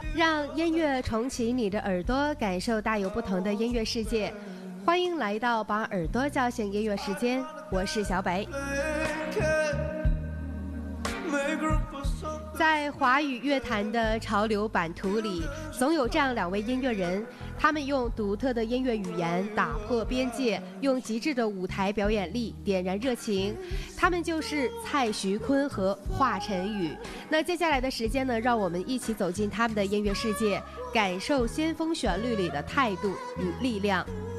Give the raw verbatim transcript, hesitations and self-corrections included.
让音乐重启你的耳朵，感受大有不同的音乐世界。欢迎来到把耳朵叫醒音乐时间，我是小北。在华语乐坛的潮流版图里，总有这样两位音乐人，他们用独特的音乐语言打破边界，用极致的舞台表演力点燃热情。他们就是蔡徐坤和华晨宇。那接下来的时间呢，让我们一起走进他们的音乐世界，感受先锋旋律里的态度与力量。